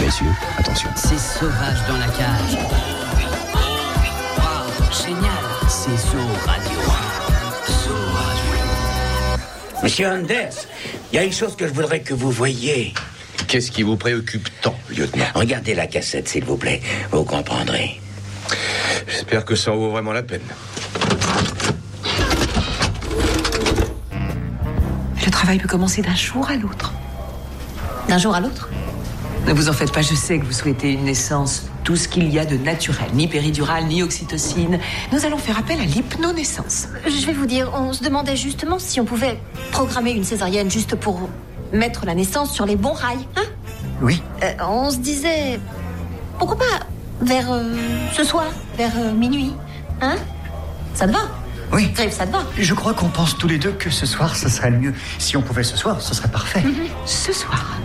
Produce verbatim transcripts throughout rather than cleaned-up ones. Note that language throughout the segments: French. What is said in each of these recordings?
Messieurs, attention. C'est sauvage dans la cage. Wow, génial. C'est Zoo Radio. Zoo Radio. Monsieur Anders, il y a une chose que je voudrais que vous voyiez. Qu'est-ce qui vous préoccupe tant, lieutenant? Regardez la cassette, s'il vous plaît. Vous comprendrez. J'espère que ça en vaut vraiment la peine. Le travail peut commencer d'un jour à l'autre. D'un jour à l'autre? Ne vous en faites pas, je sais que vous souhaitez une naissance, tout ce qu'il y a de naturel, ni péridurale, ni oxytocine. Nous allons faire appel à l'hypnonaissance. Je vais vous dire, on se demandait justement si on pouvait programmer une césarienne juste pour mettre la naissance sur les bons rails, hein? Oui. Euh, on se disait, pourquoi pas vers euh, ce soir, vers euh, minuit, hein? Ça te va? Oui. Grave, ça te va? Je crois qu'on pense tous les deux que ce soir, ce serait le mieux. Si on pouvait ce soir, ce serait parfait. Mm-hmm. Ce soir.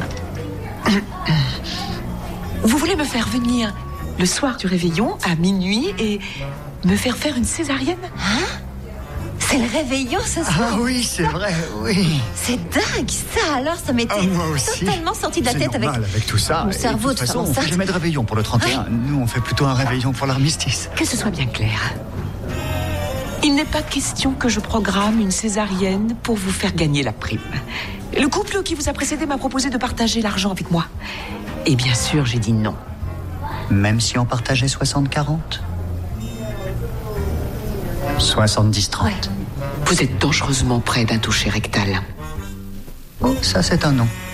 Vous voulez me faire venir le soir du réveillon à minuit et me faire faire une césarienne? Hein? C'est le réveillon ce soir? Ah oui, c'est vrai, oui. C'est dingue ça, alors ça m'était Ah, moi aussi. totalement sorti de la C'est tête normal avec... avec tout ça. mon Et cerveau de toute de façon, femme on fait enceinte. jamais de réveillon pour le trente et un. Nous, on fait plutôt un réveillon pour l'armistice. Que ce soit bien clair. Il n'est pas question que je programme une césarienne pour vous faire gagner la prime. Le couple qui vous a précédé m'a proposé de partager l'argent avec moi. Et bien sûr, j'ai dit non. Même si on partageait soixante quarante? soixante-dix trente. Vous êtes dangereusement près d'un toucher rectal. Oh, ça c'est un non.